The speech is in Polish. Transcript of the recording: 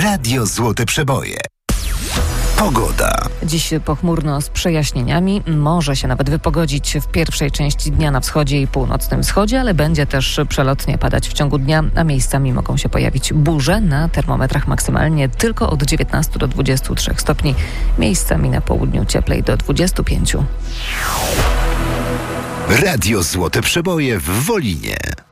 Radio Złote Przeboje. Pogoda. Dziś pochmurno z przejaśnieniami. Może się nawet wypogodzić w pierwszej części dnia na wschodzie i północnym wschodzie, ale będzie też przelotnie padać w ciągu dnia, a miejscami mogą się pojawić burze. Na termometrach maksymalnie tylko od 19 do 23 stopni. Miejscami na południu cieplej do 25. Radio Złote Przeboje w Wolinie.